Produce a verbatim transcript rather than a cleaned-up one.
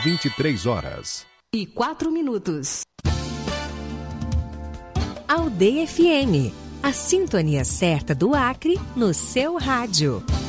vinte e três horas e quatro minutos. Aldeia F M, a sintonia certa do Acre no seu rádio.